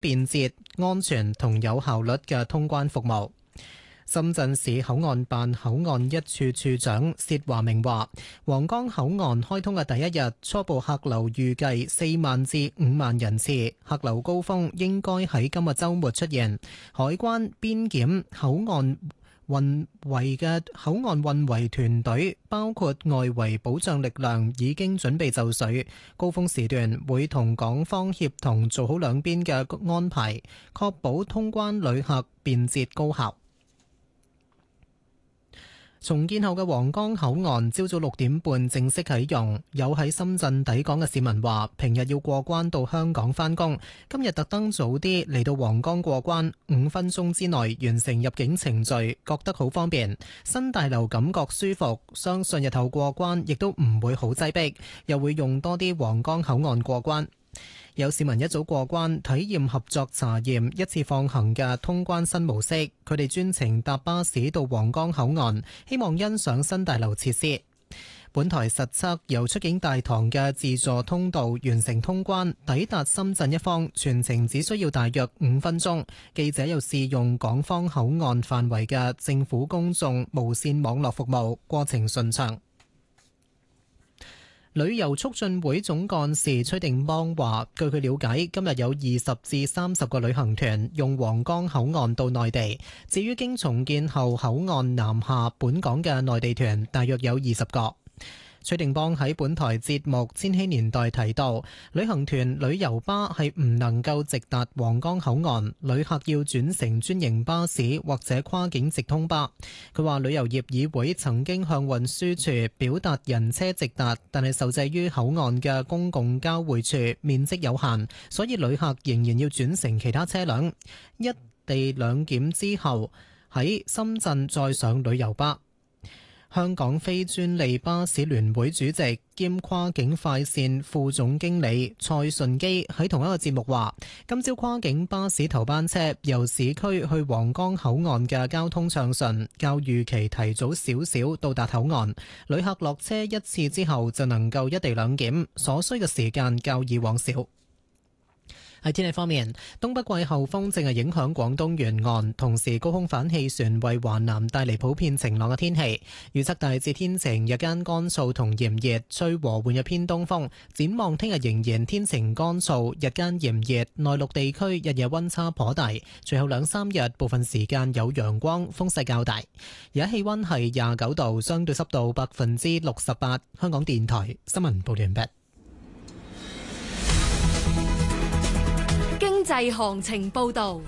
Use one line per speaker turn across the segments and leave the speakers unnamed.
便捷、安全同有效率嘅通關服務。深圳市口岸辦口岸一處處長薛華明話，皇崗口岸開通嘅第一日，初步客流預計4萬至5萬人次，客流高峰應該喺今個週末出現。海關、邊檢、口岸運維團隊，包括外圍保障力量，已經準備就緒。高峰時段會同港方協同做好兩邊嘅安排，確保通關旅客便捷高效。重建後嘅皇崗口岸朝早6點半正式啟用，有喺深圳抵港嘅市民話，平日要過關到香港返工，今日特登早啲嚟到皇崗過關，5分鐘之內完成入境程序，覺得好方便。新大樓感覺舒服，相信日後過關亦都唔會好擠迫，又會用多啲皇崗口岸過關。有市民一早過關體驗合作查驗一次放行嘅通關新模式，佢哋專程搭巴士到皇崗口岸，希望欣賞新大樓設施。本台實測由出境大堂嘅自助通道完成通關，抵達深圳一方，全程只需要大約5分鐘。記者又試用港方口岸範圍嘅政府公眾無線網絡服務，過程順暢。旅遊促進會總幹事崔定邦話，據佢了解，今日有20至30個旅行團用皇崗口岸到內地。至於經重建後口岸南下本港嘅內地團，大約有20個。崔定邦喺本台節目《千禧年代》提到，旅行團旅遊巴係唔能夠直達皇崗口岸，旅客要轉乘專營巴士或者跨境直通巴。佢話旅遊業議會曾經向運輸署表達人車直達，但係受制於口岸嘅公共交匯處面積有限，所以旅客仍然要轉乘其他車輛，一地兩檢之後喺深圳再上旅遊巴。香港非專利巴士聯會主席兼跨境快線副總經理蔡順基喺同一個節目話，今朝跨境巴士頭班車由市區去皇崗口岸嘅交通暢順，較預期提早少少到達口岸。旅客落車一次之後就能夠一地兩檢，所需嘅時間較以往少。喺天氣方面，東北季候風正係影響廣東沿岸，同時高空反氣旋為華南帶嚟普遍晴朗嘅天氣。預測大致天晴，日間乾燥同炎熱，吹和緩嘅偏東風。展望聽日仍然天晴乾燥，日間炎熱，內陸地區日夜溫差頗大。隨後2-3日部分時間有陽光，風勢較大。而家氣溫係29度，相對濕度68%。香港電台新聞報道完畢。
經濟行情報道。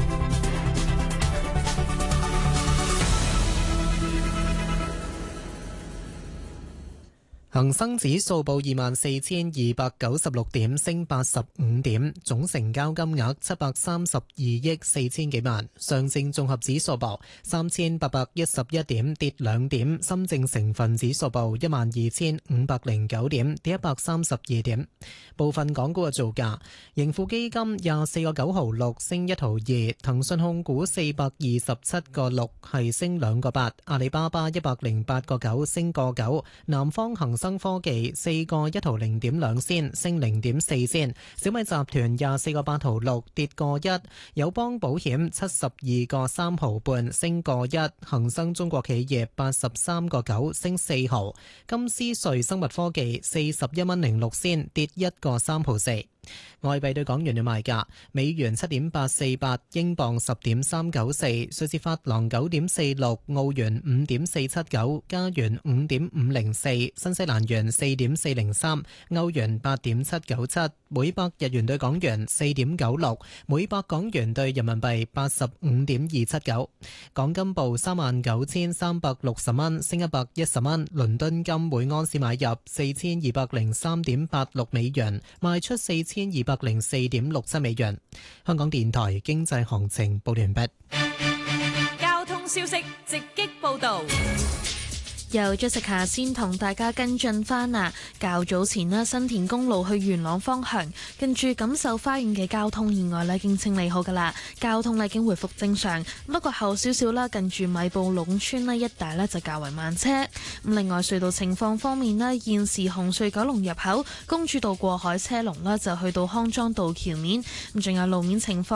恒生指數報24,296點，升85點，總成交金額732億4千幾萬。上證綜合指數報3,811點，跌2點。深證成分指數報12,509點，跌132點。部分港股嘅造價：盈富基金24個9毫6，升1毫2；騰訊控股427個6，係升2個8；阿里巴巴108個9，升個9；南方恒生科技4個1毫0.2仙，升0.4仙；小米集團24個8毫6，跌個1；友邦保險72個3毫半，升個1；恒生中國企業83個9，升4毫；金斯瑞生物科技41蚊06仙，跌1個3毫4。外幣對港元嘅賣價：美元7.848，英鎊10.394，瑞士法郎9.46，澳元5.479，加元5.504，新西蘭元4.403，歐元8.797，每百日元對港元4.96，每百港元對人民幣85.279。港金報39,360蚊，升110蚊。倫敦金每盎司買入4203.86美元，賣出4204.67美元。香港電台經濟行情報完畢。
交通消息直擊報道。
由 Jessica 先同大家跟進返啊，較早前啦，新田公路去元朗方向，跟住錦繡花園嘅交通意外咧，已經清理好噶啦，交通咧已經回復正常。不過後少少啦，近住米埔隴村呢一帶咧就較為慢車。咁另外隧道情況方面咧，現時紅隧九龍入口公主道過海車龍啦，就去到康莊道橋面。咁仲有路面情況。